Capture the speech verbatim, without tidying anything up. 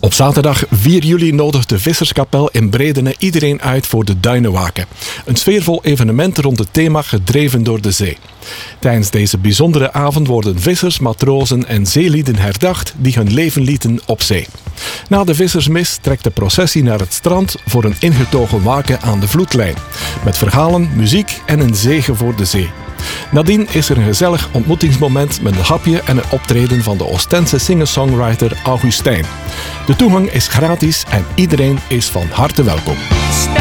Op zaterdag vier juli nodigt de Visserskapel in Bredene iedereen uit voor de Duinenwaken. Een sfeervol evenement rond het thema Gedreven door de Zee. Tijdens deze bijzondere avond worden vissers, matrozen en zeelieden herdacht die hun leven lieten op zee. Na de vissersmis trekt de processie naar het strand voor een ingetogen waken aan de vloedlijn. Met verhalen, muziek en een zegen voor de zee. Nadien is er een gezellig ontmoetingsmoment met een hapje en een optreden van de Oostense singer-songwriter Augustijn. De toegang is gratis en iedereen is van harte welkom.